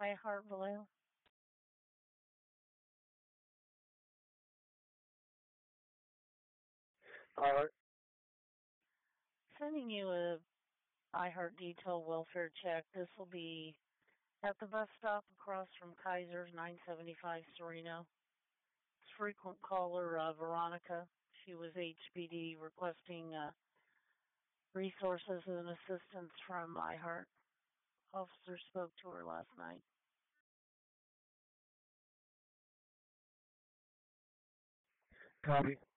iHeart Blue. Alright. Sending you a iHeart Detail Welfare check. This will be at the bus stop across from Kaiser's 975 Sereno. It's frequent caller Veronica. She was HPD requesting resources and assistance from iHeart. Officer spoke to her last night. Copy.